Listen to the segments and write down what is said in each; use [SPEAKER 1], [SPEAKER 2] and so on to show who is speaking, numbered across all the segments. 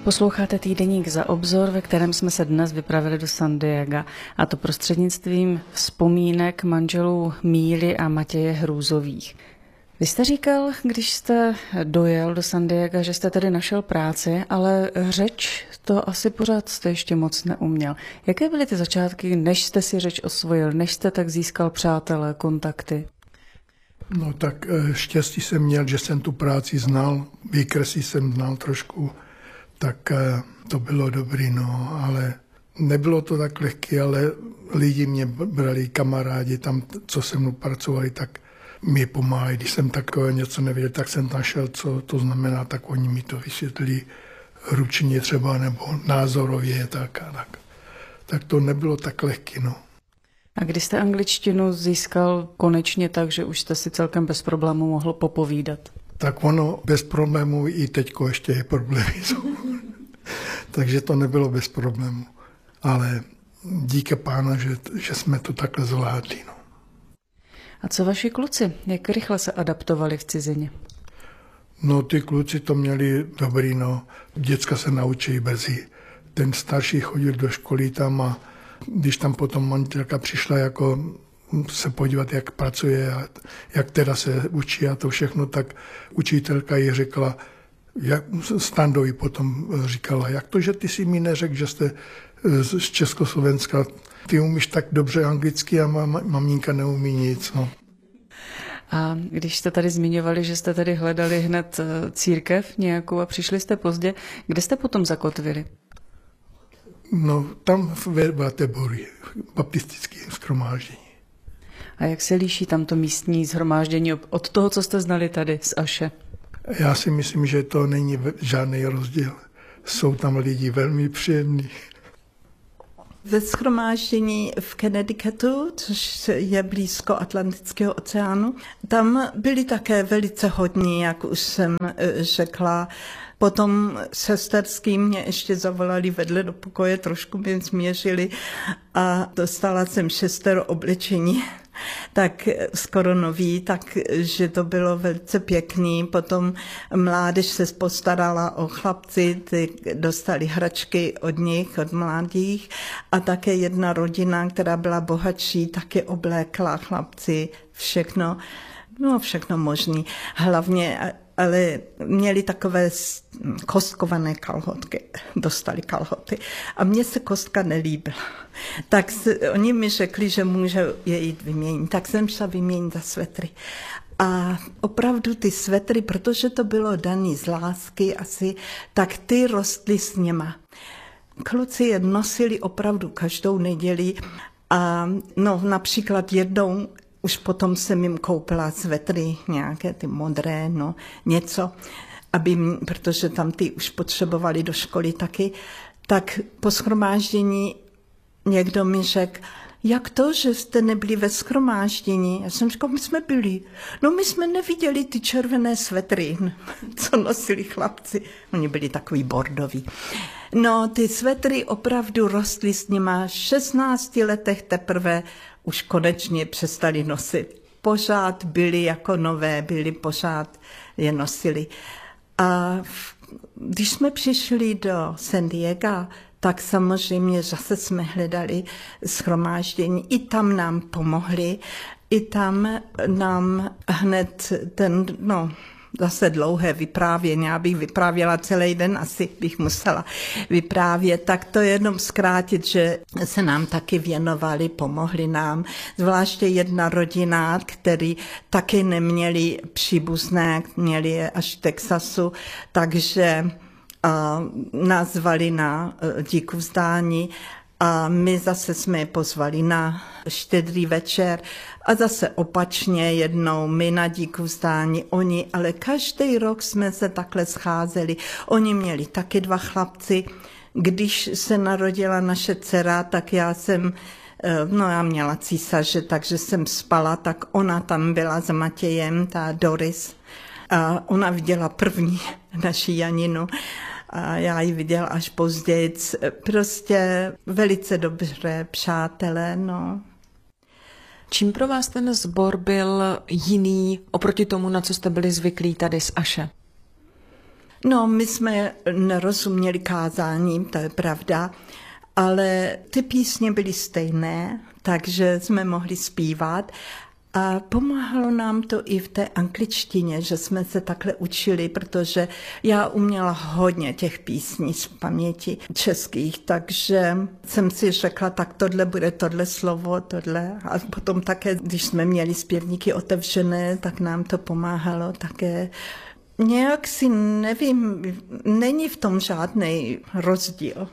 [SPEAKER 1] Posloucháte týdeník Za obzor, ve kterém jsme se dnes vypravili do San Diega, a to prostřednictvím vzpomínek manželů Míly a Matěje Hrůzových. Vy jste říkal, když jste dojel do San Diega, že jste tedy našel práci, ale řeč to asi pořád jste ještě moc neuměl. Jaké byly ty začátky, než jste si řeč osvojil, než jste tak získal přátelé, kontakty?
[SPEAKER 2] No tak štěstí jsem měl, že jsem tu práci znal, výkresy jsem znal trošku, tak to bylo dobrý, no, ale nebylo to tak lehké, ale lidi mě brali, kamarádi tam, co se mnou pracovali, tak mi pomáhají. Když jsem takové něco nevěděl, tak jsem našel, co to znamená, tak oni mi to vysvětlili ručně třeba, nebo názorově, tak a tak. Tak to nebylo tak lehké, no.
[SPEAKER 1] A když jste angličtinu získal konečně tak, že už jste si celkem bez problémů mohl popovídat?
[SPEAKER 2] Tak ono bez problémů i teďko ještě je problémy. Takže to nebylo bez problémů. Ale díky pána, že jsme to takhle zvládli. No.
[SPEAKER 1] A co vaši kluci? Jak rychle se adaptovali v cizině?
[SPEAKER 2] No ty kluci to měli dobrý, no. Děcka se naučí brzy. Ten starší chodil do školy tam a když tam potom manželka přišla jako se podívat, jak pracuje a jak teda se učí a to všechno, tak učitelka jí řekla, Standovi potom říkala, jak to, že ty si mi neřekl, že jste z Československa, ty umíš tak dobře anglicky a maminka neumí nic. No.
[SPEAKER 1] A když jste tady zmiňovali, že jste tady hledali hned církev nějakou a přišli jste pozdě, kde jste potom zakotvili?
[SPEAKER 2] No, tam v Batebory, baptistické shromáždění.
[SPEAKER 1] A jak se liší tamto místní shromáždění od toho, co jste znali tady z Aše?
[SPEAKER 2] Já si myslím, že to není žádný rozdíl. Jsou tam lidi velmi příjemní.
[SPEAKER 3] Ve shromáždění v Connecticutu, což je blízko Atlantického oceánu, tam byli také velice hodní, jak už jsem řekla. Potom sesterský mě ještě zavolali vedle do pokoje, trošku mě změřili a dostala jsem 6 oblečení, tak skoro nový, takže to bylo velice pěkný. Potom mládež se postarala o chlapci, ty dostali hračky od nich, od mladých, a také jedna rodina, která byla bohatší, taky oblékla chlapci všechno, no všechno možný. Hlavně ale měli takové kostkované kalhotky, dostali kalhoty. A mně se kostka nelíbila. Tak oni mi řekli, že může je jít vyměnit. Tak jsem šla vyměnit za svetry. A opravdu ty svetry, protože to bylo daný z lásky asi, tak ty rostly s něma. Kluci je nosili opravdu každou neděli a no například jednou už potom jsem jim koupila svetry, nějaké ty modré, no něco, protože tam ty už potřebovali do školy taky. Tak po shromáždění někdo mi řekl, jak to, že jste nebyli ve shromáždění? Já jsem říkal, my jsme byli. No my jsme neviděli ty červené svetry, co nosili chlapci. Oni byli takový bordoví. No ty svetry opravdu rostly s nima. V 16 letech teprve už konečně přestali nosit. Pořád byli jako nové, pořád je nosili. A když jsme přišli do San Diega, tak samozřejmě zase jsme hledali shromáždění. I tam nám pomohli, i tam nám hned zase dlouhé vyprávění, já bych vyprávěla celý den, asi bych musela vyprávět, tak to jenom zkrátit, že se nám taky věnovali, pomohli nám, zvláště jedna rodina, který taky neměli příbuzné, měli je až v Texasu, takže nás zvali na díku vzdání a my zase jsme je pozvali na štědrý večer a zase opačně jednou my na díku vzdání, oni, ale každý rok jsme se takhle scházeli. Oni měli taky 2 chlapci. Když se narodila naše dcera, tak já měla císaře, takže jsem spala, tak ona tam byla s Matějem, ta Doris, a ona viděla první naši Janinu. A já ji viděl až později. Prostě velice dobře přátelé, no.
[SPEAKER 4] Čím pro vás ten sbor byl jiný oproti tomu, na co jste byli zvyklí tady z Aše?
[SPEAKER 3] No, my jsme nerozuměli kázáním, to je pravda, ale ty písně byly stejné, takže jsme mohli zpívat. A pomáhalo nám to i v té angličtině, že jsme se takhle učili, protože já uměla hodně těch písní z paměti českých, takže jsem si řekla, tak tohle bude tohle slovo, tohle. A potom také, když jsme měli zpěvníky otevřené, tak nám to pomáhalo také. Nějak si nevím, není v tom žádný rozdíl.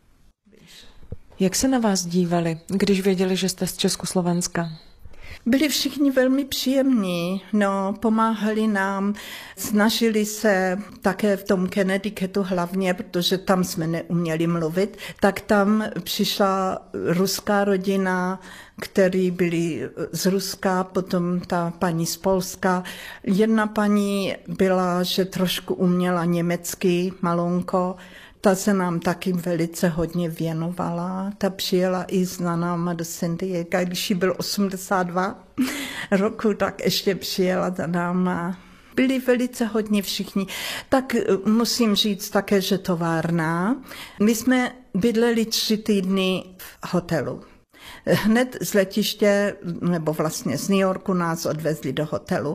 [SPEAKER 4] Jak se na vás dívali, když věděli, že jste z Československa?
[SPEAKER 3] Byli všichni velmi příjemní, no, pomáhali nám, snažili se také v tom Connecticutu hlavně, protože tam jsme neuměli mluvit, tak tam přišla ruská rodina, který byli z Ruska, potom ta paní z Polska. Jedna paní byla, že trošku uměla německy, malonko, ta se nám taky velice hodně věnovala. Ta přijela i s náma do San Diego, když jí byl 82 roku, tak ještě přijela za náma. Byli velice hodně všichni. Tak musím říct také, že továrna. My jsme bydleli 3 týdny v hotelu. Hned z letiště, nebo vlastně z New Yorku nás odvezli do hotelu.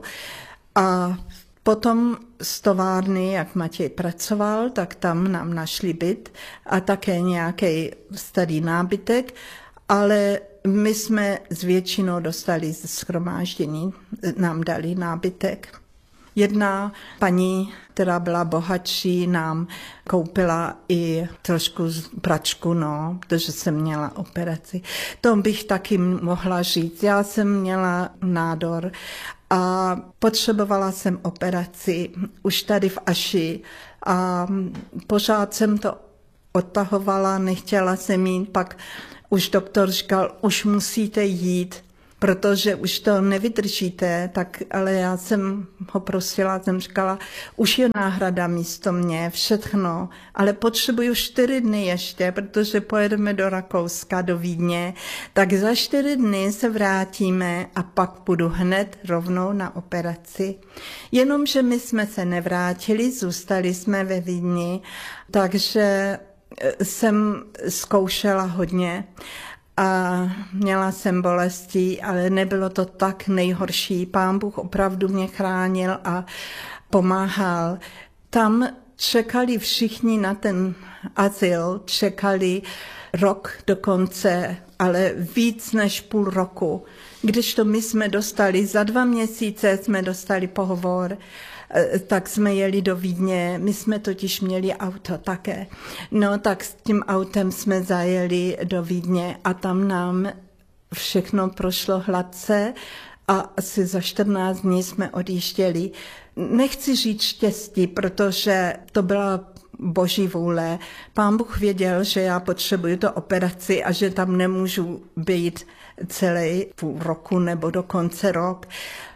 [SPEAKER 3] A potom z továrny, jak Matěj pracoval, tak tam nám našli byt a také nějaký starý nábytek, ale my jsme s většinou dostali ze shromáždění, nám dali nábytek. Jedna paní, která byla bohatší, nám koupila i trošku pračku, no, protože jsem měla operaci. To bych taky mohla říct. Já jsem měla nádor a potřebovala jsem operaci už tady v Aši a pořád jsem to odtahovala, nechtěla jsem jít, pak už doktor říkal, už musíte jít, protože už to nevydržíte, tak, ale já jsem ho prosila, jsem říkala, už je náhrada místo mě, všechno, ale potřebuju 4 dny ještě, protože pojedeme do Rakouska, do Vídně, tak za 4 dny se vrátíme a pak půjdu hned rovnou na operaci. Jenomže my jsme se nevrátili, zůstali jsme ve Vídni, takže jsem zkoušela hodně a měla jsem bolesti, ale nebylo to tak nejhorší. Pán Bůh opravdu mě chránil a pomáhal. Tam čekali všichni na ten azyl, čekali rok dokonce, ale víc než půl roku. Když to my jsme dostali, za 2 měsíce jsme dostali pohovor, tak jsme jeli do Vídně, my jsme totiž měli auto také. No tak s tím autem jsme zajeli do Vídně a tam nám všechno prošlo hladce a asi za 14 dní jsme odjížděli. Nechci říct štěstí, protože to byla Boží vůle. Pán Bůh věděl, že já potřebuju tu operaci a že tam nemůžu být celý půl roku nebo dokonce rok.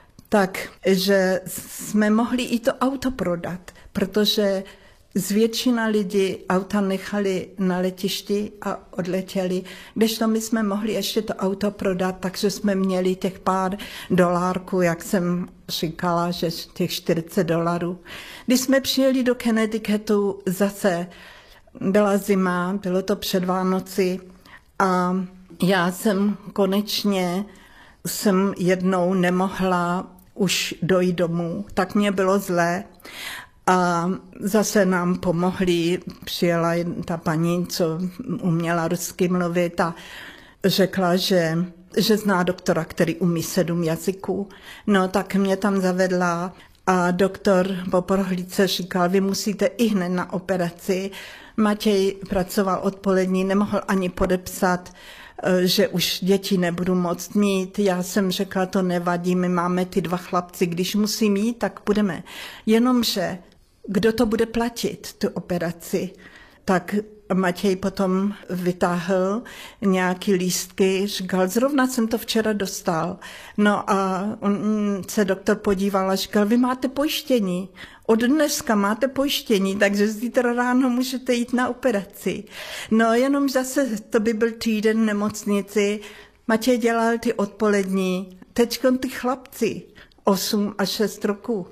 [SPEAKER 3] Takže jsme mohli i to auto prodat, protože z většina lidí auta nechali na letišti a odletěli, kdežto my jsme mohli ještě to auto prodat, takže jsme měli těch pár dolárků, jak jsem říkala, že těch $40. Když jsme přijeli do Connecticutu, zase byla zima, bylo to před Vánoci a já jsem konečně jednou nemohla už dojít domů, tak mě bylo zlé a zase nám pomohli, přijela ta paní, co uměla rusky mluvit a řekla, že zná doktora, který umí 7 jazyků. No tak mě tam zavedla a doktor po prohlídce říkal, vy musíte ihned na operaci. Matěj pracoval odpolední, nemohl ani podepsat, že už děti nebudu moct mít. Já jsem řekla, to nevadí, my máme ty 2 chlapci, když musím jít, tak budeme. Jenomže, kdo to bude platit, tu operaci? Tak Matěj potom vytáhl nějaký lístky, říkal, zrovna jsem to včera dostal. No a on se doktor podíval a říkal, vy máte pojištění, od dneska máte pojištění, takže zítra ráno můžete jít na operaci. No jenom zase to by byl týden v nemocnici, Matěj dělal ty odpolední, teďkon ty chlapci, 8 a 6 roků.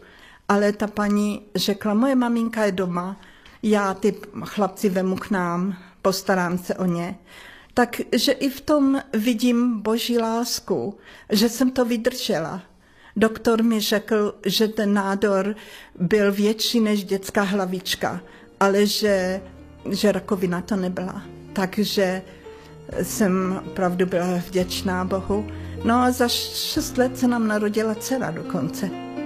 [SPEAKER 3] ale ta paní řekla, moje maminka je doma, já ty chlapci vemu k nám, postarám se o ně. Takže i v tom vidím boží lásku, že jsem to vydržela. Doktor mi řekl, že ten nádor byl větší než dětská hlavička, ale že rakovina to nebyla. Takže jsem opravdu byla vděčná Bohu. No a za 6 let se nám narodila dcera dokonce.